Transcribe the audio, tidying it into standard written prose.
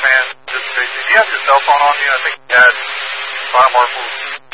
man, did you have your cell phone on you? I think you had fire marshals